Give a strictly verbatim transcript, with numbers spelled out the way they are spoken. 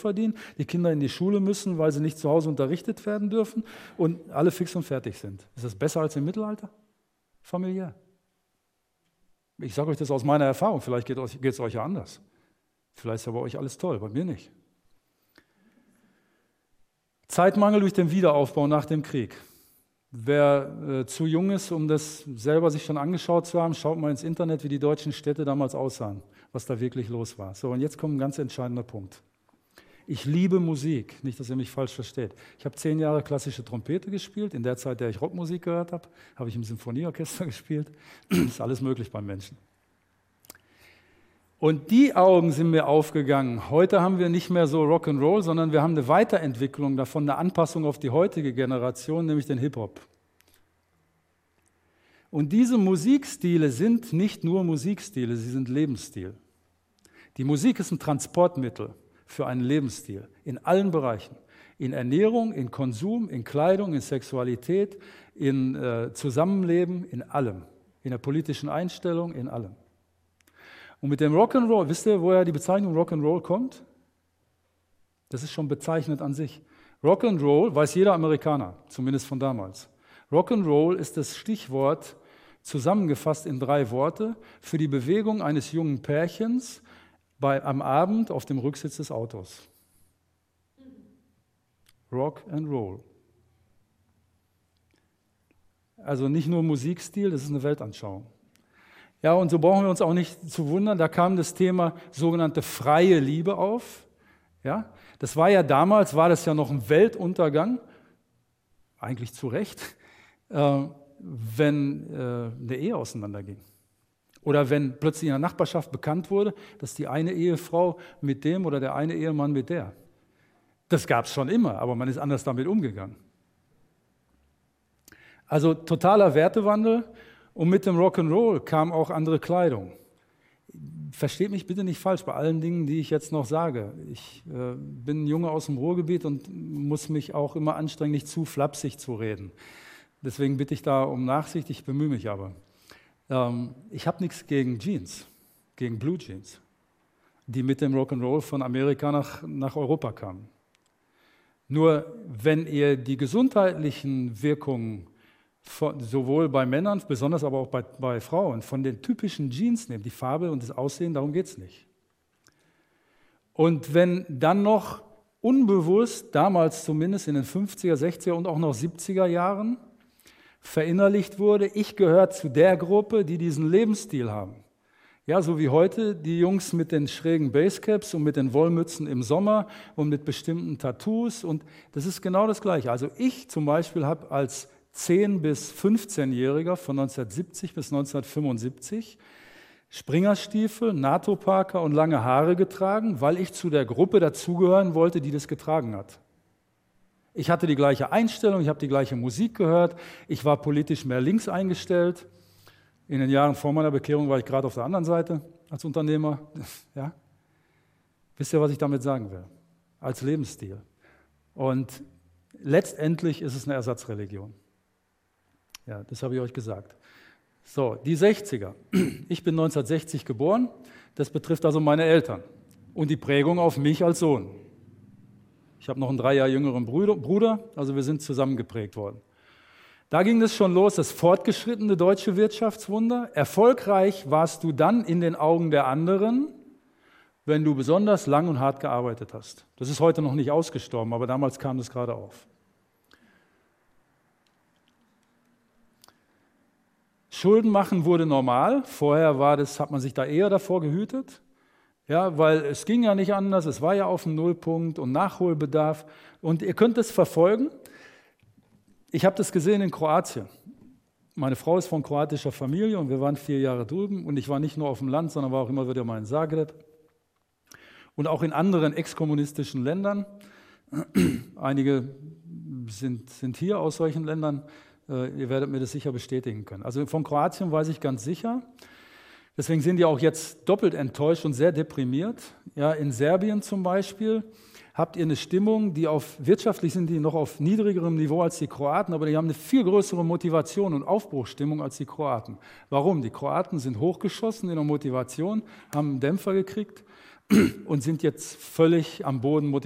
verdienen, die Kinder in die Schule müssen, weil sie nicht zu Hause unterrichtet werden dürfen und alle fix und fertig sind. Ist das besser als im Mittelalter? Familiär. Ich sage euch das aus meiner Erfahrung, vielleicht geht es euch ja anders. Vielleicht ist ja bei euch alles toll, bei mir nicht. Zeitmangel durch den Wiederaufbau nach dem Krieg. Wer äh, zu jung ist, um das selber sich schon angeschaut zu haben, schaut mal ins Internet, wie die deutschen Städte damals aussahen, was da wirklich los war. So, und jetzt kommt ein ganz entscheidender Punkt. Ich liebe Musik, nicht, dass ihr mich falsch versteht. Ich habe zehn Jahre klassische Trompete gespielt. In der Zeit, in der ich Rockmusik gehört habe, habe ich im Symphonieorchester gespielt. Ist alles möglich beim Menschen. Und die Augen sind mir aufgegangen. Heute haben wir nicht mehr so Rock'n'Roll, sondern wir haben eine Weiterentwicklung davon, eine Anpassung auf die heutige Generation, nämlich den Hip-Hop. Und diese Musikstile sind nicht nur Musikstile, sie sind Lebensstil. Die Musik ist ein Transportmittel für einen Lebensstil in allen Bereichen. In Ernährung, in Konsum, in Kleidung, in Sexualität, in äh, Zusammenleben, in allem. In der politischen Einstellung, in allem. Und mit dem Rock'n'Roll, wisst ihr, woher die Bezeichnung Rock'n'Roll kommt? Das ist schon bezeichnend an sich. Rock'n'Roll weiß jeder Amerikaner, zumindest von damals. Rock'n'Roll ist das Stichwort, zusammengefasst in drei Worte, für die Bewegung eines jungen Pärchens bei, am Abend auf dem Rücksitz des Autos. Rock'n'Roll. Also nicht nur Musikstil, das ist eine Weltanschauung. Ja, und so brauchen wir uns auch nicht zu wundern, da kam das Thema sogenannte freie Liebe auf. Ja, das war ja damals, war das ja noch ein Weltuntergang, eigentlich zu Recht, äh, wenn äh, eine Ehe auseinanderging. Oder wenn plötzlich in der Nachbarschaft bekannt wurde, dass die eine Ehefrau mit dem oder der eine Ehemann mit der. Das gab es schon immer, aber man ist anders damit umgegangen. Also totaler Wertewandel. Und mit dem Rock'n'Roll kam auch andere Kleidung. Versteht mich bitte nicht falsch bei allen Dingen, die ich jetzt noch sage. Ich äh, bin ein Junge aus dem Ruhrgebiet und muss mich auch immer anstrengen, nicht zu flapsig zu reden. Deswegen bitte ich da um Nachsicht, ich bemühe mich aber. Ähm, ich habe nichts gegen Jeans, gegen Blue Jeans, die mit dem Rock'n'Roll von Amerika nach, nach Europa kamen. Nur wenn ihr die gesundheitlichen Wirkungen Von, sowohl bei Männern, besonders aber auch bei, bei Frauen, von den typischen Jeans nehmen, die Farbe und das Aussehen, darum geht es nicht. Und wenn dann noch unbewusst, damals zumindest in den fünfziger, sechziger und auch noch siebziger Jahren, verinnerlicht wurde, ich gehöre zu der Gruppe, die diesen Lebensstil haben. Ja, so wie heute die Jungs mit den schrägen Basecaps und mit den Wollmützen im Sommer und mit bestimmten Tattoos. Und das ist genau das Gleiche. Also ich zum Beispiel habe als zehn- bis fünfzehnjähriger von neunzehnhundertsiebzig bis neunzehnhundertfünfundsiebzig Springerstiefel, NATO-Parker und lange Haare getragen, weil ich zu der Gruppe dazugehören wollte, die das getragen hat. Ich hatte die gleiche Einstellung, ich habe die gleiche Musik gehört, ich war politisch mehr links eingestellt. In den Jahren vor meiner Bekehrung war ich gerade auf der anderen Seite als Unternehmer. Ja? Wisst ihr, was ich damit sagen will? Als Lebensstil. Und letztendlich ist es eine Ersatzreligion. Ja, das habe ich euch gesagt. So, die sechziger. Ich bin neunzehnhundertsechzig geboren, das betrifft also meine Eltern und die Prägung auf mich als Sohn. Ich habe noch einen drei Jahre jüngeren Bruder, also wir sind zusammen geprägt worden. Da ging es schon los, das fortgeschrittene deutsche Wirtschaftswunder. Erfolgreich warst du dann in den Augen der anderen, wenn du besonders lang und hart gearbeitet hast. Das ist heute noch nicht ausgestorben, aber damals kam das gerade auf. Schulden machen wurde normal. Vorher war das, hat man sich da eher davor gehütet, ja, weil es ging ja nicht anders. Es war ja auf dem Nullpunkt und Nachholbedarf. Und ihr könnt es verfolgen. Ich habe das gesehen in Kroatien. Meine Frau ist von kroatischer Familie und wir waren vier Jahre drüben. Und ich war nicht nur auf dem Land, sondern war auch immer wieder mal in Zagreb. Und auch in anderen exkommunistischen Ländern. Einige sind, sind hier aus solchen Ländern. Ihr werdet mir das sicher bestätigen können. Also von Kroatien weiß ich ganz sicher. Deswegen sind die auch jetzt doppelt enttäuscht und sehr deprimiert. Ja, in Serbien zum Beispiel habt ihr eine Stimmung, die auf, wirtschaftlich sind die noch auf niedrigerem Niveau als die Kroaten, aber die haben eine viel größere Motivation und Aufbruchsstimmung als die Kroaten. Warum? Die Kroaten sind hochgeschossen in der Motivation, haben einen Dämpfer gekriegt und sind jetzt völlig am Boden motiviert.